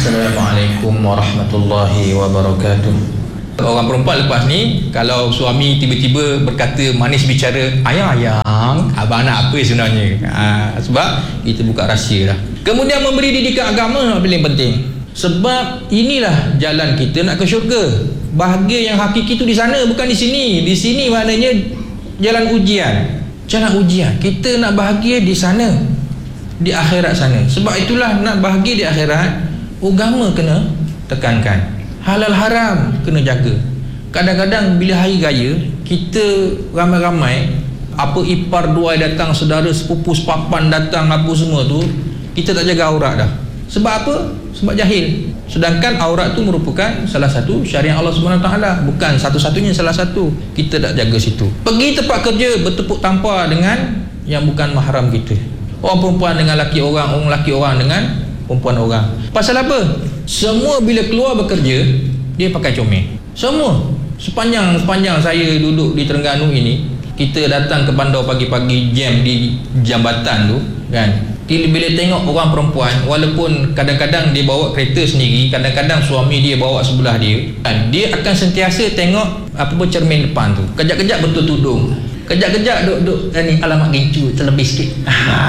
Assalamualaikum warahmatullahi wabarakatuh. Orang perempuan lepas ni, kalau suami tiba-tiba berkata manis bicara, ayang-ayang, abang nak apa sebenarnya? Sebab kita buka rahsia dah. Kemudian memberi didikan agama paling penting. Sebab inilah jalan kita nak ke syurga. Bahagia yang hakiki itu di sana, bukan di sini. Di sini maknanya jalan ujian. Jalan ujian. Kita nak bahagia di sana, di akhirat sana. Sebab itulah nak bahagia di akhirat, agama kena tekankan. Halal haram kena jaga. Kadang-kadang bila hari raya, kita ramai-ramai, apa ipar dua datang, saudara sepupu sepapan datang, apa semua tu, kita tak jaga aurat dah. Sebab apa? Sebab jahil. Sedangkan aurat tu merupakan salah satu syariat Allah SWT, bukan satu-satunya, salah satu. Kita tak jaga situ. Pergi tempat kerja bertepuk tampar dengan yang bukan mahram kita. Orang perempuan dengan laki orang, orang laki orang dengan perempuan orang. Pasal apa? Semua bila keluar bekerja, dia pakai comel. Semua. Sepanjang saya duduk di Terengganu ini, kita datang ke bandar pagi-pagi, jam di jambatan tu kan, bila tengok orang perempuan, walaupun kadang-kadang dia bawa kereta sendiri, kadang-kadang suami dia bawa sebelah dia kan, dia akan sentiasa tengok apa pun cermin depan tu. Kejap-kejap betul tudung, kejap-kejap duduk ni, alamak gincu terlebih sikit.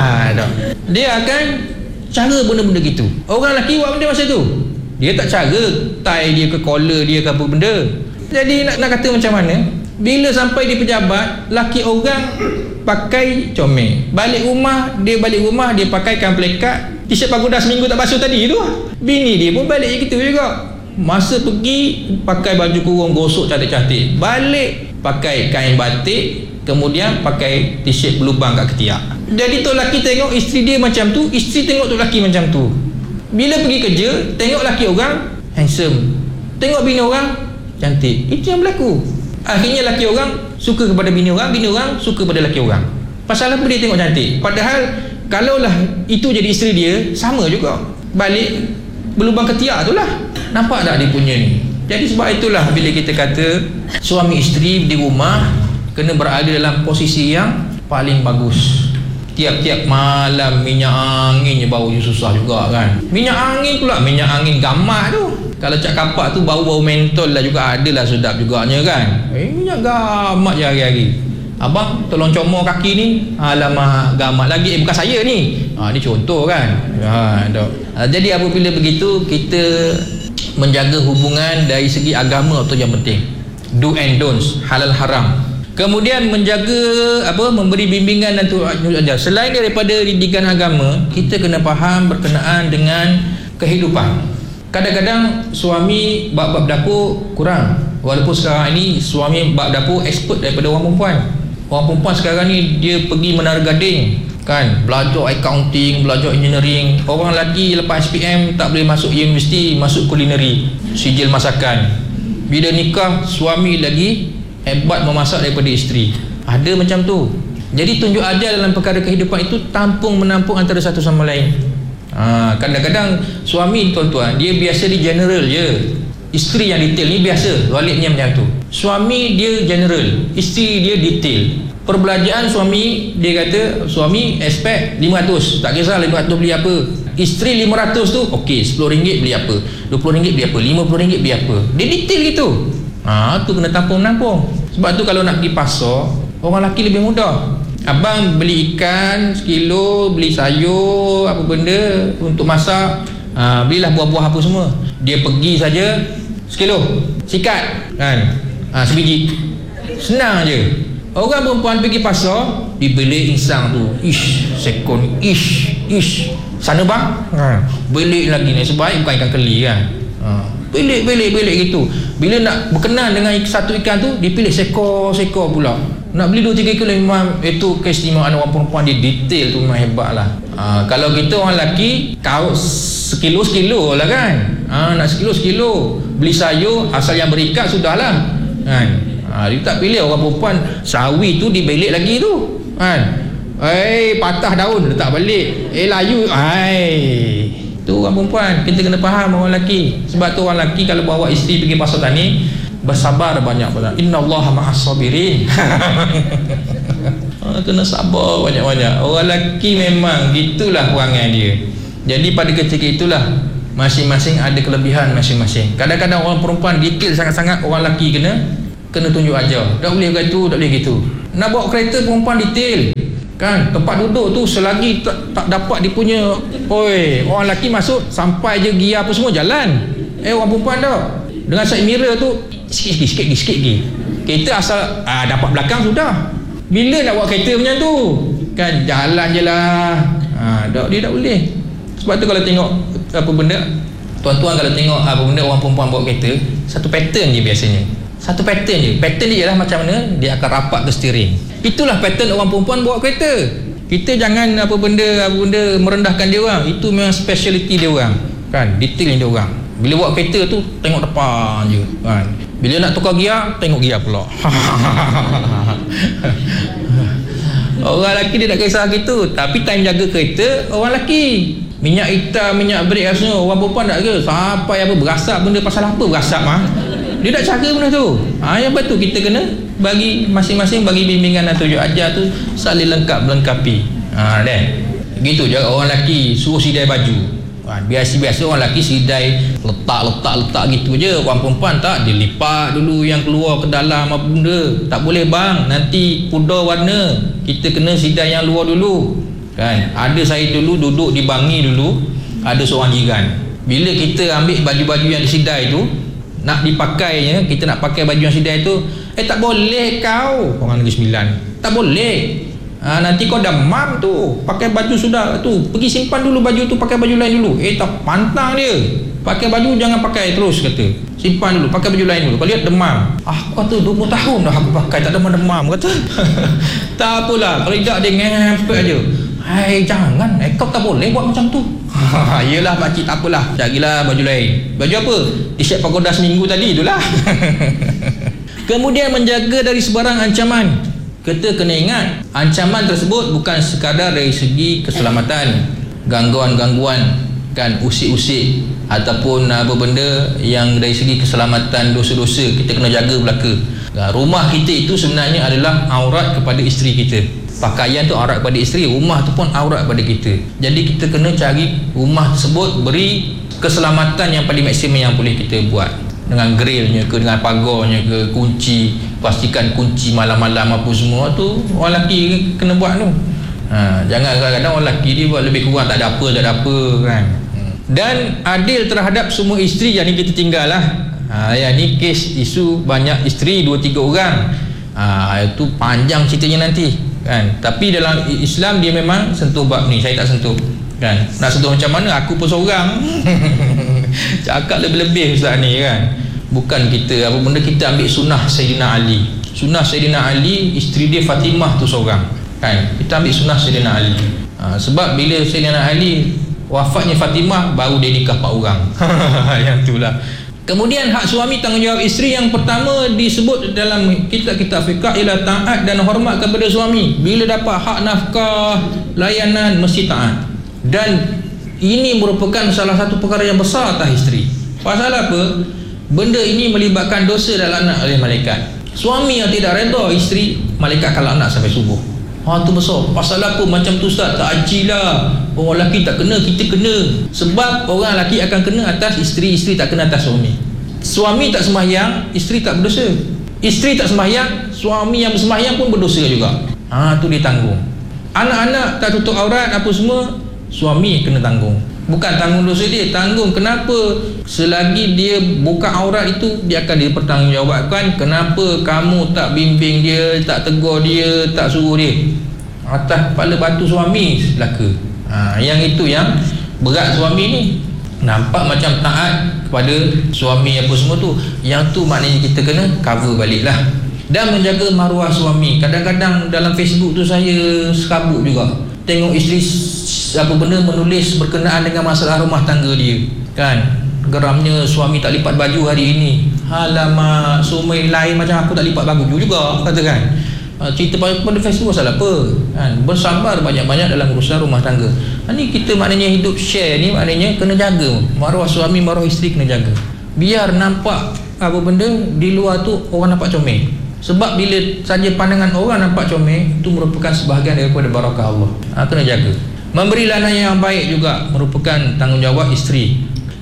Dia akan cara benda-benda gitu. Orang lelaki buat benda masa tu, dia tak cara tie dia ke collar dia ke apa benda. Jadi nak kata macam mana, bila sampai di pejabat, laki orang pakai comel, balik rumah dia pakaikan plekat, t-shirt pagoda seminggu tak basuh tadi tu. Bini dia pun balik gitu juga. Masa pergi pakai baju kurung gosok cantik-cantik, balik pakai kain batik, kemudian pakai t-shirt berlubang kat ketiak. Jadi tok laki tengok isteri dia macam tu, isteri tengok tok laki macam tu. Bila pergi kerja, tengok laki orang handsome, tengok bini orang cantik. Itu yang berlaku. Akhirnya laki orang suka kepada bini orang suka pada laki orang. Pasal apa dia tengok cantik? Padahal kalaulah itu jadi isteri dia, sama juga, balik berlubang ketiak tu lah. Nampak tak dia punya ni? Jadi sebab itulah bila kita kata suami isteri di rumah kena berada dalam posisi yang paling bagus. Tiap-tiap malam minyak angin je bau je susah juga kan. Minyak angin pula, minyak angin gamak tu. Kalau cak kapak tu bau-bau mentol lah juga, adalah sedap juganya kan. Minyak gamak je hari-hari. Abang tolong comor kaki ni, alamak gamak lagi. Bukan saya ni. Ni contoh kan. Jadi apabila begitu, kita menjaga hubungan dari segi agama tu yang penting. Do and don'ts, halal haram. Kemudian menjaga memberi bimbingan dan ajar. Selain daripada didikan agama, kita kena faham berkenaan dengan kehidupan. Kadang-kadang suami bab dapur kurang, walaupun sekarang ini suami bab dapur expert daripada orang perempuan. Orang perempuan sekarang ni dia pergi Menara Gading kan, belajar accounting, belajar engineering. Orang lelaki lepas SPM tak boleh masuk universiti, masuk culinary, sijil masakan. Bila nikah, suami lagi hebat memasak daripada isteri. Ada macam tu. Jadi tunjuk ajar dalam perkara kehidupan itu tampung menampung antara satu sama lain. Kadang-kadang suami tuan-tuan, dia biasa di general je, isteri yang detail. Ni biasa waliknya macam tu. Suami dia general, isteri dia detail. Perbelanjaan suami, dia kata suami expect 500, tak kisah 500 beli apa. Isteri 500 tu okey, RM10 beli apa, RM20 beli apa, RM50 beli apa. Dia detail gitu. Tu kena tampung-menampung. Sebab tu kalau nak pergi pasar, orang lelaki lebih mudah. Abang beli ikan sekilo, beli sayur apa benda untuk masak, belilah buah-buah apa semua. Dia pergi saja sekilo, sikat kan, sebiji. Senang je. Orang perempuan pergi pasar, dibeli insang tu, sekon, sana bang, beli lagi ni, sebaik bukan ikan keli kan. Belik gitu. Bila nak berkenan dengan satu ikan tu, dipilih sekor pula. Nak beli 2-3 kilo, memang itu keistimewaan orang perempuan. Dia detail tu memang hebat lah. Kalau kita orang lelaki, kau sekilo lah kan. Nak sekilo. Beli sayur, asal yang berikat sudahlah kan. Dia tak pilih. Orang perempuan sawi tu dibelik lagi tu kan. Patah daun letak balik, layu. Tu orang perempuan. Kita kena faham orang lelaki. Sebab tu orang lelaki kalau bawa isteri pergi pasar tani, bersabar banyak. Innallaha ma'as sabirin. Kena sabar banyak-banyak. Orang lelaki memang gitulah perangai dia. Jadi pada ketika itulah masing-masing ada kelebihan masing-masing. Kadang-kadang orang perempuan detail sangat-sangat, orang lelaki kena tunjuk ajar. Tak boleh gitu, tak boleh gitu. Nak bawa kereta perempuan detail kan, tempat duduk tu selagi tak dapat dia punya, orang lelaki masuk sampai je gear apa semua jalan. Orang perempuan dah dengan side mirror tu sikit lagi. Kereta asal dapat belakang sudah. Bila nak buat kereta macam tu kan, jalan je lah. Dia tak boleh. Sebab tu kalau tengok apa benda, tuan-tuan kalau tengok apa benda orang perempuan bawa kereta, satu pattern je biasanya. Satu pattern je. Pattern dia ialah macam mana dia akan rapat ke steering. Itulah pattern orang perempuan bawa kereta. Kita jangan apa benda merendahkan dia orang. Itu memang speciality dia orang kan, detail dia orang. Bila bawa kereta tu tengok depan je kan. Bila nak tukar gear, tengok gear pula. Orang lelaki dia tak kisah gitu, tapi time jaga kereta orang lelaki. Minyak hitam, minyak brake semua, orang perempuan tak kira. Sampai apa berasap benda, pasal apa berasap dia tak cara benda tu. Yang betul kita kena bagi masing-masing bagi bimbingan dan tunjuk ajar tu saling melengkapi. Gitu je orang lelaki suruh sidai baju. Biasa-biasa orang lelaki sidai letak gitu je. Orang perempuan tak, dia lipat dulu yang keluar ke dalam apa benda. Tak boleh bang, nanti pudar warna. Kita kena sidai yang luar dulu kan. Ada saya dulu duduk di Bangi dulu, ada seorang jiran. Bila kita ambil baju-baju yang disidai tu, nak dipakainya, kita nak pakai baju yang sidai tu, tak boleh kau, orang Negeri Sembilan, tak boleh. Nanti kau demam tu, pakai baju sudah tu, pergi simpan dulu baju tu, pakai baju lain dulu. Tak, pantang dia. Pakai baju jangan pakai terus, kata. Simpan dulu, pakai baju lain dulu. Kau lihat demam. Aku kata 20 tahun dah aku pakai, tak demam kata. Tak apalah, kalau tidak dia ngempet aja. Jangan, kau tak boleh buat macam tu. Yelah pakcik, tak apalah, carilah baju lain. Baju apa? T-shirt pagoda seminggu tadi itulah. Kemudian menjaga dari sebarang ancaman. Kita kena ingat, ancaman tersebut bukan sekadar dari segi keselamatan, gangguan-gangguan kan, usik-usik ataupun apa benda yang dari segi keselamatan, dosa-dosa kita kena jaga belaka. Rumah kita itu sebenarnya adalah aurat kepada isteri kita. Pakaian tu aurat kepada isteri, rumah tu pun aurat kepada kita. Jadi kita kena cari rumah tersebut beri keselamatan yang paling maksimum yang boleh kita buat, dengan grillnya ke, dengan pagarnya ke, kunci, pastikan kunci malam-malam apa semua tu orang lelaki kena buat tu. Jangan kadang-kadang orang lelaki dia buat lebih kurang, tak ada apa kan. Dan adil terhadap semua isteri yang ni kita tinggal lah. Yang ni kes isu banyak isteri 2-3 orang. Itu panjang ceritanya nanti kan. Tapi dalam Islam dia memang sentuh bab ni, saya tak sentuh kan. Nak sentuh macam mana, aku pun seorang. Cakap lebih-lebih ustaz ni kan. Bukan kita apa benda, kita ambil sunnah Sayyidina Ali. Sunnah Sayyidina Ali, isteri dia Fatimah tu seorang kan. Kita ambil sunnah Sayyidina Ali. Sebab bila Sayyidina Ali wafatnya Fatimah, baru dia nikah 4 orang. Yang itulah. Kemudian hak suami, tanggungjawab isteri yang pertama disebut dalam kitab-kitab fiqh ialah taat dan hormat kepada suami. Bila dapat hak nafkah, layanan, mesti taat. Dan ini merupakan salah satu perkara yang besar atas isteri. Pasal apa? Benda ini melibatkan dosa dalam anak oleh malaikat. Suami yang tidak redha isteri, malaikat kalau anak sampai subuh. Tu besar. Pasal apa macam tu ustaz? Tak ajilah. Orang lelaki tak kena, kita kena. Sebab orang lelaki akan kena atas isteri, isteri tak kena atas suami. Suami tak sembahyang, isteri tak berdosa. Isteri tak sembahyang, suami yang bersembahyang pun berdosa juga. Tu dia tanggung. Anak-anak tak tutup aurat apa semua, suami kena tanggung. Bukan tanggung dosa dia, tanggung kenapa selagi dia buka aurat itu dia akan dipertanggungjawabkan. Kenapa kamu tak bimbing dia, tak tegur dia, tak suruh dia? Atas kepala batu suami celaka. Yang itu yang berat suami ni. Nampak macam taat kepada suami apa semua tu, yang tu maknanya kita kena cover balik lah. Dan menjaga maruah suami. Kadang-kadang dalam Facebook tu saya serabut juga, tengok isteri apa benda menulis berkenaan dengan masalah rumah tangga dia kan. Geramnya suami tak lipat baju hari ini. Alamak, suami lain macam aku tak lipat baju juga kata kan. Cerita pada Facebook pasal apa kan. Bersabar banyak-banyak dalam urusan rumah tangga. Ni kita maknanya hidup share ni, maknanya kena jaga maruah suami, maruah isteri kena jaga. Biar nampak apa benda di luar tu orang nampak comel. Sebab bila saja pandangan orang nampak comel, itu merupakan sebahagian daripada barakah Allah. Kena jaga. Memberi layanan yang baik juga merupakan tanggungjawab isteri.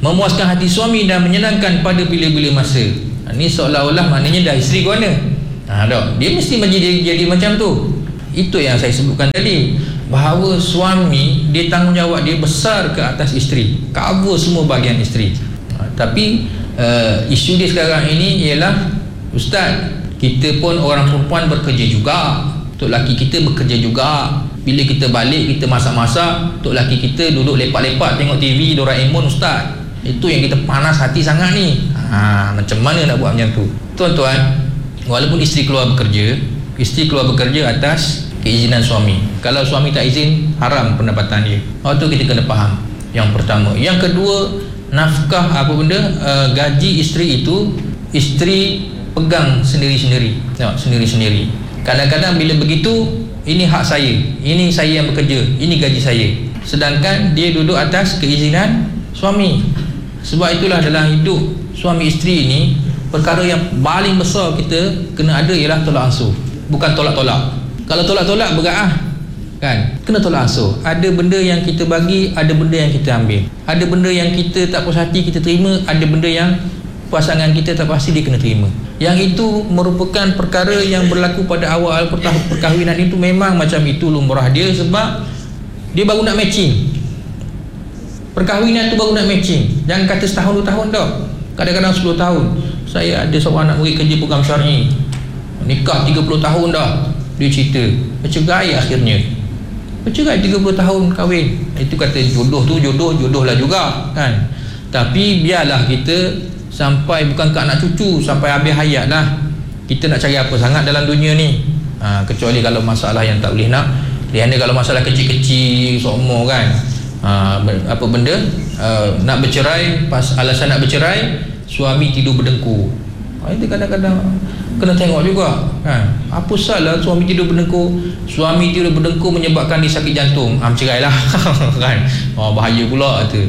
memuaskan hati suami dan menyenangkan pada bila-bila masa. Ini seolah-olah maknanya dah isteri ke mana? Tak, dia mesti jadi macam tu. Itu yang saya sebutkan tadi, bahawa suami dia tanggungjawab dia besar ke atas isteri, cover semua bahagian isteri. Tapi isu dia sekarang ini ialah, ustaz, kita pun orang perempuan bekerja juga, tok laki kita bekerja juga. Bila kita balik, kita masak-masak, tok laki kita duduk lepak-lepak tengok TV Doraemon, ustaz. Itu yang kita panas hati sangat ni. Macam mana nak buat macam tu? Tuan-tuan, walaupun isteri keluar bekerja atas keizinan suami. Kalau suami tak izin, haram pendapatan dia. Waktu kita kena faham. Yang pertama. Yang kedua, nafkah gaji isteri itu isteri pegang sendiri-sendiri. Tengok, sendiri-sendiri. Kadang-kadang bila begitu, ini hak saya, ini saya yang bekerja, ini gaji saya. Sedangkan dia duduk atas keizinan suami. Sebab itulah dalam hidup suami isteri ini, perkara yang paling besar kita kena ada ialah tolak ansur, bukan tolak-tolak. Kalau tolak-tolak berat kan, kena tolak ansur. Ada benda yang kita bagi, ada benda yang kita ambil. Ada benda yang kita tak puas hati kita terima, ada benda yang pasangan kita tak pasti dia kena terima. Yang itu merupakan perkara yang berlaku pada awal perkahwinan itu. Memang macam itu lumrah dia, sebab dia baru nak matching. Perkahwinan tu baru nak matching. Jangan kata setahun 2 tahun dah, kadang-kadang 10 tahun. Saya ada seorang anak murid kerja program syar'i, nikah 30 tahun dah. Dia cerita bercerai, akhirnya bercerai 30 tahun kahwin. Itu kata jodoh tu jodoh lah juga kan. Tapi biarlah kita sampai, bukan kat anak cucu, sampai habis hayat lah. Kita nak cari apa sangat dalam dunia ni? Kecuali kalau masalah yang tak boleh nak. Kalau masalah kecil-kecil sokmo kan, apa benda nak bercerai, pas alasan nak bercerai, suami tidur berdengkur. Itu kadang-kadang kena tengok juga kan. Apa salah suami tidur berdengkur? Suami tidur berdengkur menyebabkan dia sakit jantung, cerai lah kan. Bahaya pula tu.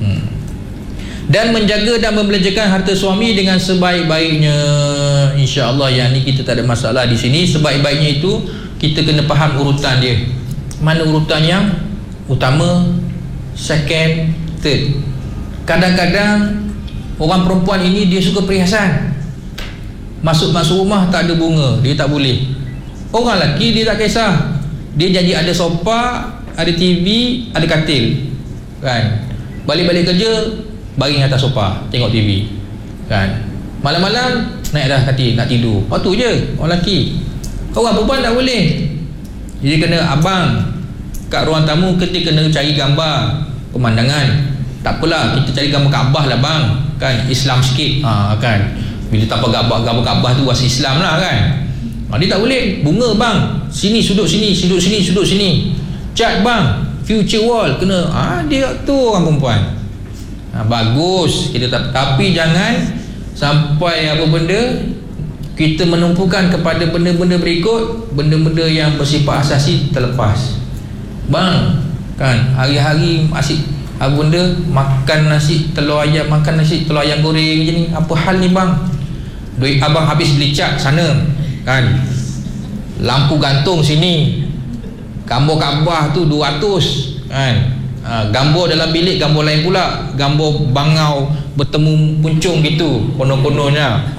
Dan menjaga dan membelanjakan harta suami dengan sebaik-baiknya, insya-Allah. Yang ni kita tak ada masalah di sini. Sebaik-baiknya itu kita kena faham urutan dia. Mana urutan yang utama, second, third. Kadang-kadang orang perempuan ini dia suka perhiasan. Masuk rumah tak ada bunga, dia tak boleh. Orang lelaki dia tak kisah. Dia jadi ada sofa, ada TV, ada katil kan. Balik-balik kerja, baring atas sofa, tengok TV kan. Malam-malam naik dah katil nak tidur. Tu je orang lelaki. Orang perempuan tak boleh. Jadi kena abang kat ruang tamu, kita kena cari gambar pemandangan. Tak apalah, kita cari gambar Kaabah lah bang kan, Islam sikit kan. Bila tanpa gambar Kaabah tu was Islam lah kan. Dia tak boleh. Bunga bang, sini sudut sini, sudut sini, sudut sini. Cat bang, future wall kena. Dia tu orang perempuan. Bagus kita tapi jangan sampai apa benda kita menumpukan kepada benda-benda berikut, benda-benda yang bersifat asasi terlepas. Bang kan, hari-hari asyik apa benda, makan nasi telur ayam, makan nasi telur ayam goreng je ni. Apa hal ni bang? Duit abang habis beli cat sana kan, lampu gantung sini, gambar Kaabah tu 200 kan. Gambar dalam bilik gambar lain pula, gambar bangau bertemu puncung gitu konon-kononnya.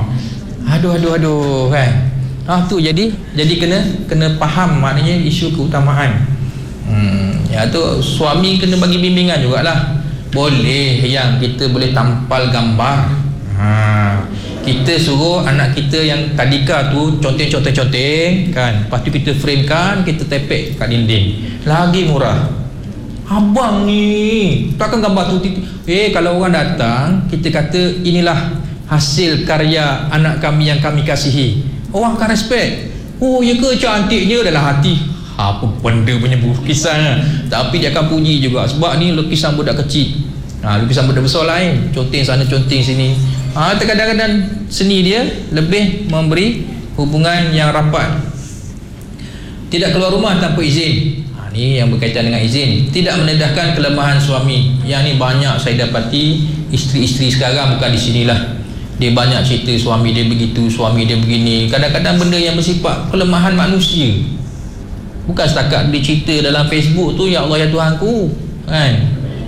Aduh kan. Tu jadi kena faham maknanya isu keutamaan. Ya tu suami kena bagi bimbingan jugalah. Boleh yang kita boleh tampal gambar. Kita suruh anak kita yang tadika tu conteng-conteng kan. Lepas tu kita framekan, kita tepek kat dinding. Lagi murah. Abang ni takkan gambar tu kalau orang datang kita kata inilah hasil karya anak kami yang kami kasihi, orang akan respect. Ya ke, cantiknya dalam hati. Apa benda punya lukisan. Tapi dia akan puji juga sebab ni lukisan budak kecil. Lukisan budak besar lain, conteng sana conteng sini. Kadang-kadang seni dia lebih memberi hubungan yang rapat. Tidak keluar rumah tanpa izin. Ni yang berkaitan dengan izin. Tidak menedahkan kelemahan suami. Yang ni banyak saya dapati isteri-isteri sekarang, bukan di sinilah. Dia banyak cerita suami dia begitu, suami dia begini. Kadang-kadang benda yang bersifat kelemahan manusia. Bukan setakat dia cerita dalam Facebook tu, ya Allah ya Tuhanku kan.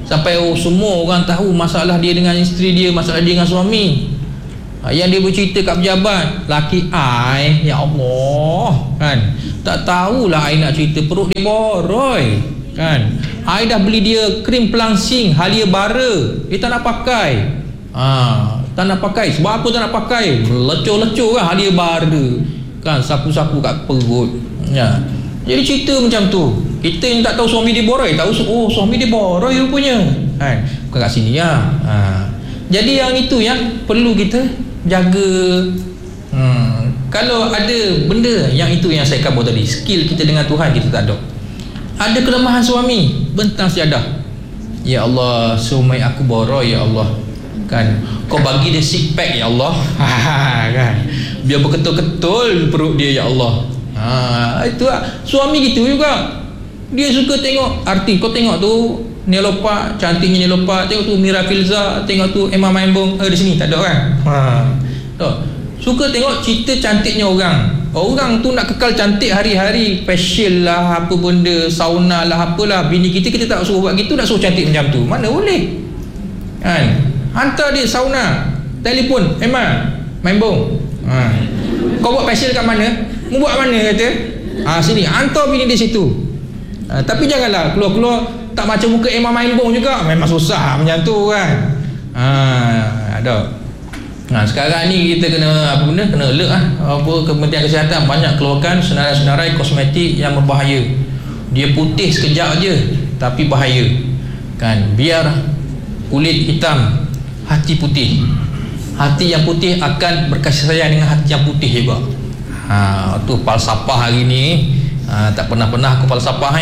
sampai semua orang tahu masalah dia dengan isteri dia, masalah dia dengan suami. Yang dia bercerita kat pejabat, laki I, ya Allah, kan, tak tahulah I nak cerita, perut dia boroi, kan. I dah beli dia krim pelangsing Halia bara, dia tak nak pakai. Tak nak pakai. Sebab apa tak nak pakai? Lecur-lecur kan Halia bara, kan, sapu-sapu kat perut. Ya. Jadi cerita macam tu. Kita yang tak tahu suami dia boroi, tahu suami dia boroi rupanya, kan. Bukan kat sini ya. Jadi yang itu yang perlu kita jaga. Kalau ada benda yang itu yang saya kabur tadi, skill kita dengan Tuhan kita tak ada. Ada kelemahan suami, bentang sejadah, ya Allah, suami aku boroi ya Allah, kan, kau bagi dia six pack ya Allah, kan, biar berketul-ketul perut dia ya Allah. Itu lah. Suami gitu juga, dia suka tengok artis. Kau tengok tu Nelopa, cantiknya Nelopa, tengok tu Mira Filza, tengok tu Emma Maimbong, di sini tak ada kan. Suka tengok cerita cantiknya orang. Orang tu nak kekal cantik hari-hari, facial lah, apa benda, sauna lah, apalah. Bini kita tak suruh buat gitu, nak suruh cantik macam tu, mana boleh, kan. Hantar dia sauna, telefon, Emma Maimbong, kau buat facial kat mana? Mu buat mana kata? Sini, hantar bini di situ. Tapi janganlah keluar-keluar tak macam muka Emma Maimbong juga, memang susah macam tu kan. Ada. Sekarang ni kita kena apa benda, kena alert lah. Kementerian Kesihatan banyak keluarkan senarai-senarai kosmetik yang berbahaya. Dia putih sekejap je tapi bahaya, kan. Biar kulit hitam, hati putih. Hati yang putih akan berkasih sayang dengan hati yang putih juga. Tu falsafah hari ni. Tak pernah aku falsafah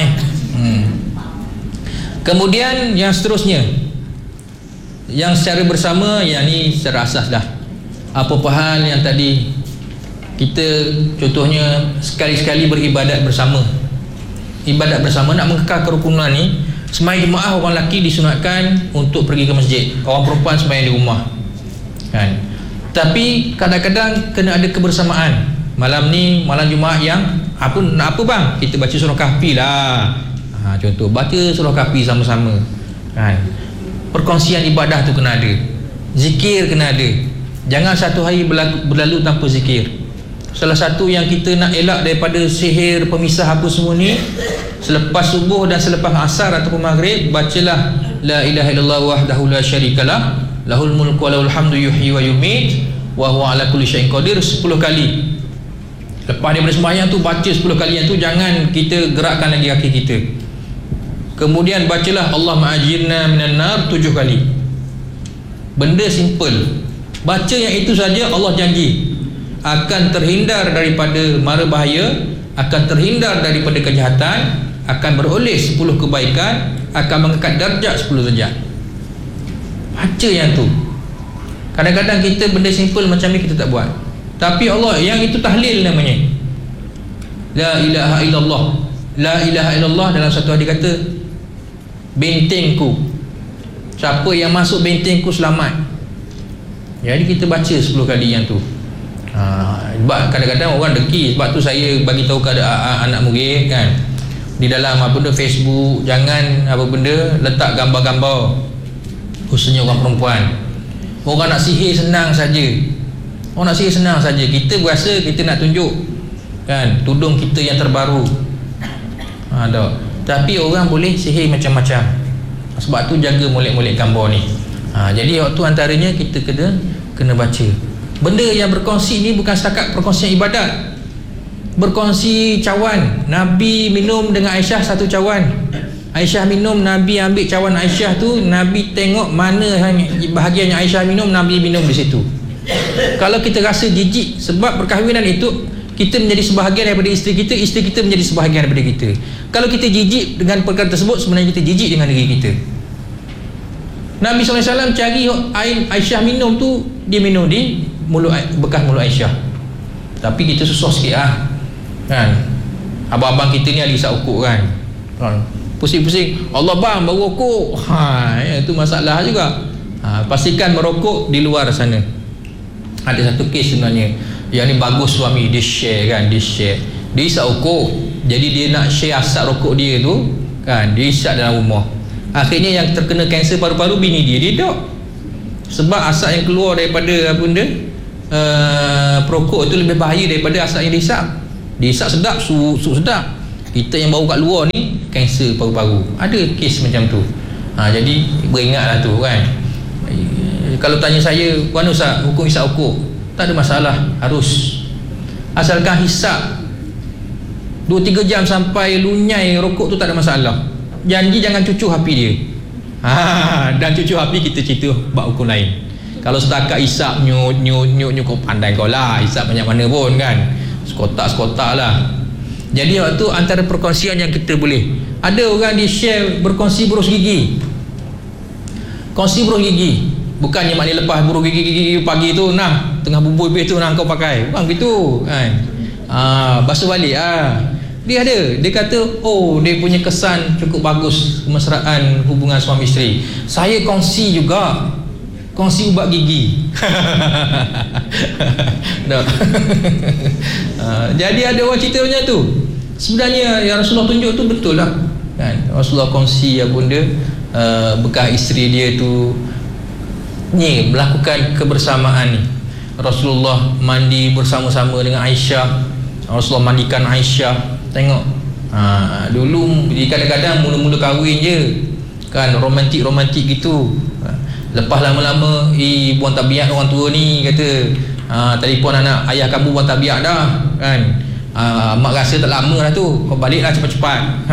Kemudian yang seterusnya, yang secara bersama, yang ni secara asas dah. Apa-apa hal yang tadi kita, contohnya sekali-sekali beribadat bersama. Ibadat bersama nak mengekal kerukunan ni. Sembahyang jemaah orang lelaki disunatkan untuk pergi ke masjid, orang perempuan sembahyang di rumah, kan. Tapi kadang-kadang kena ada kebersamaan. Malam ni malam Jumaat yang nak apa bang? Kita baca surah Kahfi lah. Contoh baca surah Kahfi sama-sama, kan. Perkongsian ibadah tu kena ada. Zikir kena ada. Jangan satu hari berlalu tanpa zikir. Salah satu yang kita nak elak daripada sihir pemisah apa semua ni, selepas subuh dan selepas asar ataupun maghrib, bacalah la ilaha illallah wahdahu la syarikalah, lahul mulku wa lahul hamdu yuhyi wa yumiit wa huwa ala kulli syai'in qadir 10 kali. Lepas daripada sembahyang tu baca 10 kali yang tu, jangan kita gerakkan lagi kaki kita. Kemudian bacalah Allah ma'ajirna minan nar 7 kali. Benda simple. Baca yang itu saja, Allah janji akan terhindar daripada mara bahaya, akan terhindar daripada kejahatan, akan beroleh 10 kebaikan, akan mengangkat darjat 10 darjat. Baca yang tu. Kadang-kadang kita benda simple macam ni kita tak buat, tapi Allah yang itu tahlil namanya. La ilaha illallah. La ilaha illallah dalam satu hadis kata, bentengku, siapa yang masuk bentengku selamat. Jadi kita baca 10 kali yang tu. Sebab kadang-kadang orang deki. Sebab tu saya bagi tahu kepada anak murid, kan, di dalam apa benda Facebook, jangan apa benda letak gambar-gambar, khususnya orang perempuan. Orang nak sihir senang saja. Orang nak sihir senang saja. Kita berasa kita nak tunjuk, kan, tudung kita yang terbaru. Tapi orang boleh sihir macam-macam. Sebab tu jaga molek-molek gambar ni. Jadi waktu antaranya kita kena baca. Benda yang berkongsi ni bukan setakat perkongsian ibadat. Berkongsi cawan. Nabi minum dengan Aisyah satu cawan. Aisyah minum, Nabi ambil cawan Aisyah tu, Nabi tengok mana bahagian yang Aisyah minum, Nabi minum di situ. Kalau kita rasa jijik sebab perkahwinan itu kita menjadi sebahagian daripada isteri kita menjadi sebahagian daripada kita. Kalau kita jijik dengan perkara tersebut, sebenarnya kita jijik dengan diri kita. Nabi SAW cari air Aisyah minum tu, dia minum di mulut, bekas mulut Aisyah. Tapi kita susah sikit kan. Abang-abang kita ni ahli isap ukuk kan. Pusing-pusing, Allah bang baru rokok. Itu masalah juga. Pastikan merokok di luar sana. Ada satu kes sebenarnya, yang ni bagus suami, dia share kan, dia isap ukuk. Jadi dia nak share asap rokok dia tu kan, dia isap dalam rumah. Akhirnya yang terkena kanser paru-paru bini dia tak. Sebab asap yang keluar daripada apa benda perokok tu lebih bahaya daripada asap yang dihisap. Dihisap sedap, sedap. Kita yang bau kat luar ni kanser paru-paru. Ada kes macam tu. Jadi beringatlah tu kan. Kalau tanya saya, mana Ustaz hukum hisap rokok? Tak ada masalah, harus. Asalkan hisap 2-3 jam sampai lunyai rokok tu tak ada masalah. Janji jangan cucu api dia. Dan cucu api kita cerita bab hukum lain. Kalau setakat hisap nyut kau pandai kau lah, hisap banyak mana pun kan, sekotak lah. Jadi waktu antara perkongsian yang kita boleh, ada orang di share berkongsi berus gigi. Kongsi berus gigi bukannya maknanya lepas berus gigi pagi tu nah tengah bubur habis tu nah kau pakai, bukan begitu kan. Basuh balik dia ada, dia kata dia punya kesan cukup bagus kemesraan hubungan suami isteri. Saya kongsi juga, kongsi ubat gigi. Jadi ada orang cerita macam tu. Sebenarnya yang Rasulullah tunjuk tu betul lah kan. Rasulullah kongsi ya bunda bekas isteri dia tu ni melakukan kebersamaan ni. Rasulullah mandi bersama-sama dengan Aisyah. Rasulullah mandikan Aisyah. Tengok dulu kadang-kadang mula-mula kahwin je kan, romantik gitu. Lepas lama-lama buang tabiat orang tua ni kata telefon anak, ayah kamu buang tabiat dah kan. Mak rasa tak lama lah tu, kau baliklah cepat-cepat.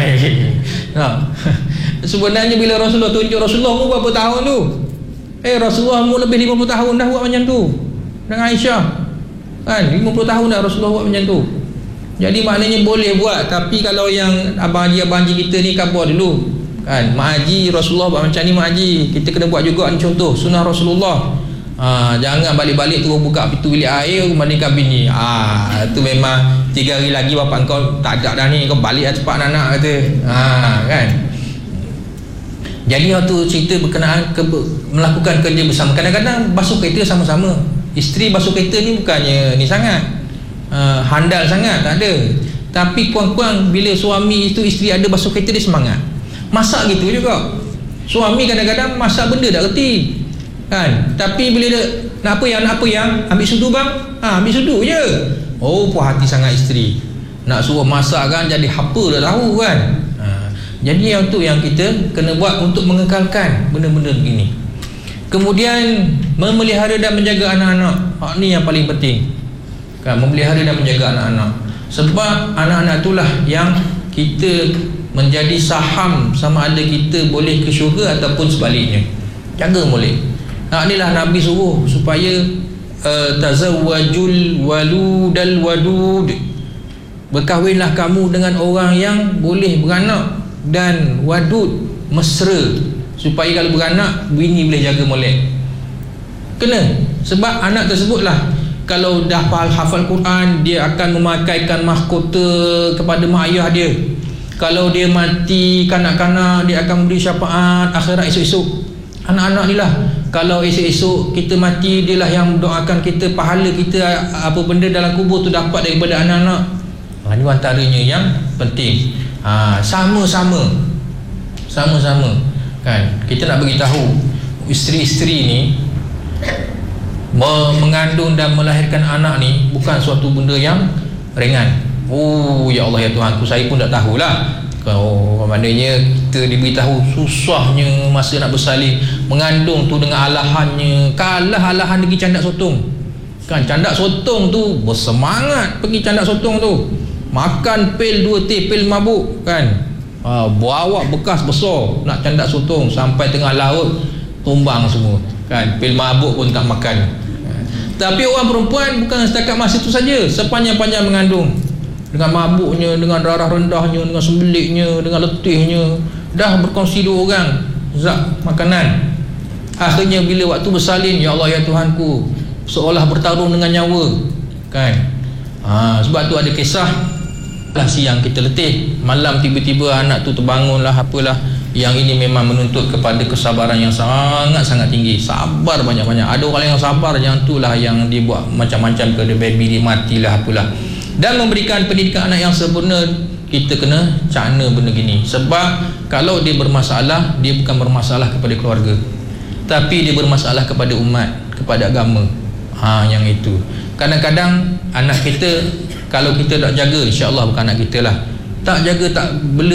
Sebenarnya bila Rasulullah tunjuk, Rasulullah mu berapa tahun tu? Rasulullah mu lebih 50 tahun dah buat macam tu dengan Aisyah kan. 50 tahun dah Rasulullah buat macam tu. Jadi maknanya boleh buat. Tapi kalau yang abang haji kita ni khabar dulu kan, mak haji Rasulullah buat macam ni, mak haji kita kena buat juga ni, contoh sunnah Rasulullah. Jangan balik-balik tu buka pintu bilik air mandikan bini. Tu memang 3 hari lagi bapak kau tak ada dah ni, kau balik lah cepat anak kata. Kan. Jadi waktu cerita berkenaan melakukan kerja bersama, kadang-kadang basuh kereta sama-sama. Isteri basuh kereta ni bukannya ni sangat handal sangat, tak ada. Tapi kurang-kurang bila suami itu isteri ada basuh kereta dia semangat. Masak gitu juga. Suami kadang-kadang masak benda tak reti kan. Tapi bila dia nak apa yang ambil sudu bang, ambil sudu je. Puas hati sangat isteri. Nak suruh masak kan jadi apa dah tahu kan. Jadi yang tu yang kita kena buat untuk mengekalkan benda-benda begini. Kemudian memelihara dan menjaga anak-anak. Ni yang paling penting kan, memelihara dan menjaga anak-anak. Sebab anak-anak itulah yang kita menjadi saham sama ada kita boleh ke syurga ataupun sebaliknya. Jaga boleh. Inilah Nabi suruh supaya tazawwajul waludal wadud, berkahwinlah kamu dengan orang yang boleh beranak dan wadud, mesra, supaya kalau beranak bini boleh jaga molek. Kena. Sebab anak tersebutlah kalau dah hafal Quran, dia akan memakaikan mahkota kepada mak ayah dia. Kalau dia mati kanak-kanak, dia akan beri syafaat akhirat esok-esok. Anak-anak ni lah. Kalau esok-esok kita mati, dia lah yang doakan kita, pahala kita apa benda dalam kubur tu dapat daripada anak-anak. Ini antaranya yang penting. Sama-sama kan. Kita nak beritahu isteri-isteri ni mengandung dan melahirkan anak ni bukan suatu benda yang ringan. Ya Allah ya Tuhanku, saya pun tak tahulah. Kalau maknanya kita diberitahu susahnya masa nak bersalin, mengandung tu dengan alahannya, kalah alahan pergi candak sotong kan. Candak sotong tu bersemangat pergi candak sotong tu, makan pil 2 teh pil mabuk kan. Bawa bekas besar nak candak sotong, sampai tengah laut tumbang semua kan, pil mabuk pun tak makan. Tapi orang perempuan bukan setakat masa itu saja, sepanjang-panjang mengandung, dengan mabuknya, dengan darah rendahnya, dengan sembeliknya, dengan letihnya, dah berkongsi 2 orang zat makanan. Akhirnya bila waktu bersalin, ya Allah ya Tuhanku, seolah bertarung dengan nyawa kan. Sebab tu ada kisah lah, siang kita letih, malam tiba-tiba anak tu terbangun lah apalah. Yang ini memang menuntut kepada kesabaran yang sangat-sangat tinggi. Sabar banyak-banyak. Ada orang yang sabar, yang itulah yang dia buat macam-macam ke, dia baby dia matilah apalah. Dan memberikan pendidikan anak yang sempurna kita kena cakna benda gini. Sebab kalau dia bermasalah, dia bukan bermasalah kepada keluarga, tapi dia bermasalah kepada umat, kepada agama. Yang itu. Kadang-kadang anak kita, kalau kita tak jaga, insya-Allah bukan anak kita lah, tak jaga, tak bela